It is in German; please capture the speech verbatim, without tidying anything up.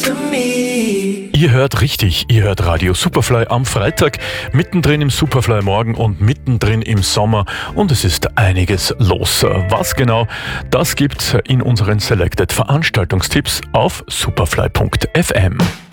to me. Ihr hört richtig, ihr hört Radio Superfly am Freitag, mittendrin im Superfly Morgen und mittendrin im Sommer und es ist einiges los. Was genau, das gibt's in unseren Selected Veranstaltungstipps auf superfly punkt f m.